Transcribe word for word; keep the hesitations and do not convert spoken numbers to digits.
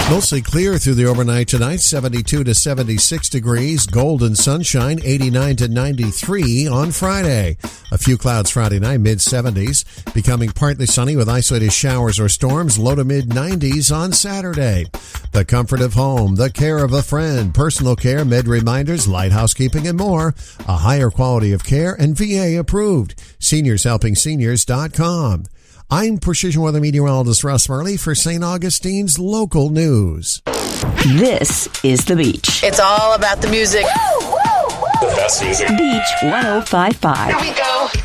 Mostly clear through the overnight tonight, seventy-two to seventy-six degrees. Golden sunshine, eighty-nine to ninety-three on Friday. A few clouds Friday night, mid seventies. Becoming partly sunny with isolated showers or storms, low to mid nineties on Saturday. The comfort of home, the care of a friend, personal care, med reminders, light housekeeping, and more. A higher quality of care and V A approved. seniors helping seniors dot com. I'm Precision Weather Meteorologist Russ Murley for Saint Augustine's Local News. This is The Beach. It's all about the music. The best music. Beach one oh five point five. Here we go.